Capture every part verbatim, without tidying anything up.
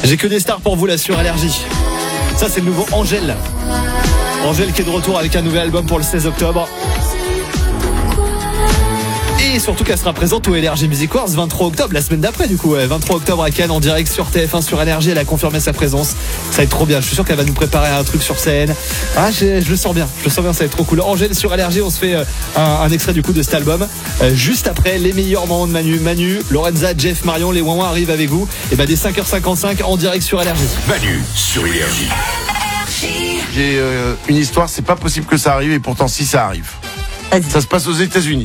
J'ai que des stars pour vous là sur Allergie. Ça c'est le nouveau Angèle. Angèle qui est de retour avec un nouvel album pour le seize octobre. Et surtout qu'elle sera présente au Energy Music Awards vingt-trois octobre, la semaine d'après du coup, ouais, vingt-trois octobre à Cannes en direct sur T F un sur Energy. Elle a confirmé sa présence. Ça va être trop bien. Je suis sûr qu'elle va nous préparer un truc sur scène. Ah, je, je le sens bien. Je le sens bien. Ça va être trop cool. Angèle sur Energy. On se fait un, un extrait du coup de cet album. Euh, juste après les meilleurs moments de Manu. Manu, Lorenza, Jeff, Marion, les Ouin-Ouin arrivent avec vous. Et bah dès cinq heures cinquante-cinq en direct sur Energy. Manu sur Energy. J'ai euh, une histoire. C'est pas possible que ça arrive et pourtant si ça arrive. Vas-y. Ça se passe aux États-Unis.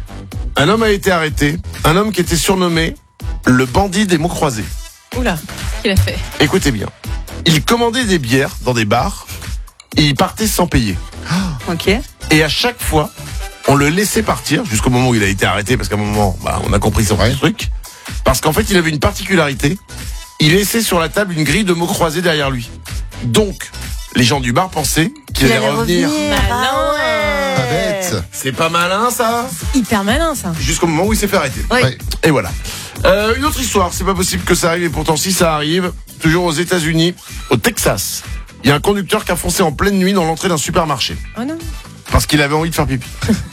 Un homme a été arrêté, un homme qui était surnommé le bandit des mots croisés. Oula, qu'il a fait? Écoutez bien, il commandait des bières dans des bars et il partait sans payer. Ok. Et à chaque fois, on le laissait partir jusqu'au moment où il a été arrêté, parce qu'à un moment, bah, on a compris son Ouais. truc. Parce qu'en fait, il avait une particularité, il laissait sur la table une grille de mots croisés derrière lui. Donc, les gens du bar pensaient qu'il Il allait allait revenir. revenir. Malin. Ah ouais. Pas bête. C'est pas malin ça? Hyper malin ça. Jusqu'au moment où il s'est fait arrêter. Oui. Ouais. Et voilà. Euh, une autre histoire, c'est pas possible que ça arrive, et pourtant si ça arrive, toujours aux États-Unis, au Texas, il y a un conducteur qui a foncé en pleine nuit dans l'entrée d'un supermarché Oh non. parce qu'il avait envie de faire pipi.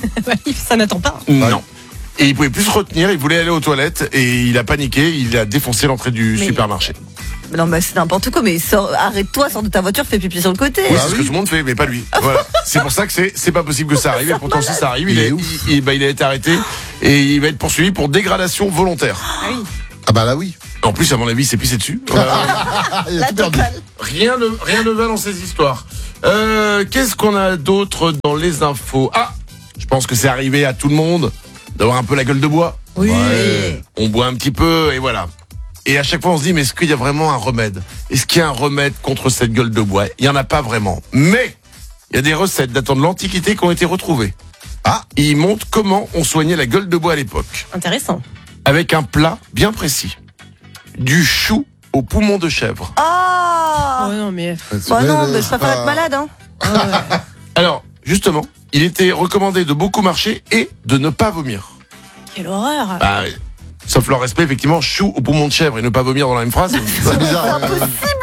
Ça n'attend pas. Non. Et il pouvait plus se retenir, il voulait aller aux toilettes et il a paniqué, il a défoncé l'entrée du Mais- supermarché. Non, mais c'est n'importe quoi, mais sors, arrête-toi, sors de ta voiture, fais pipi sur le côté. Oui, Bah c'est ce oui. que tout le monde fait, mais pas lui. Voilà. C'est pour ça que c'est c'est pas possible que ça arrive, et pourtant si ça arrive, il, Il est, est ouf. il, il- bah, il a été arrêté et il va être poursuivi pour dégradation volontaire. Ah oui. Ah bah là oui. En plus, à mon avis, il s'est pissé dessus. Euh, Ah, il a La tout perdu. totale. Rien ne, rien ne va dans ces histoires. Euh, qu'est-ce qu'on a d'autre dans les infos? Ah, je pense que c'est arrivé à tout le monde d'avoir un peu la gueule de bois. Oui. Ouais. On boit un petit peu et voilà. Et à chaque fois, on se dit, mais est-ce qu'il y a vraiment un remède? Est-ce qu'il y a un remède contre cette gueule de bois? Il n'y en a pas vraiment. Mais il y a des recettes datant de l'Antiquité qui ont été retrouvées. Ah. Et ils montrent comment on soignait la gueule de bois à l'époque. Intéressant. Avec un plat bien précis. Du chou au poumon de chèvre. Oh, Oh non mais. Bah non, mais je préfère être malade, hein. Ah ouais. Alors, justement, il était recommandé de beaucoup marcher et de ne pas vomir. Quelle horreur. Bah, sauf leur respect, effectivement, chou au poumon de chèvre et ne pas vomir dans la même phrase. C'est bizarre. ouais.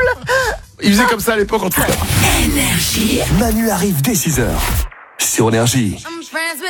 Ils faisaient comme ça à l'époque, en tout cas. Manu arrive dès six heures sur Énergie. I'm friends with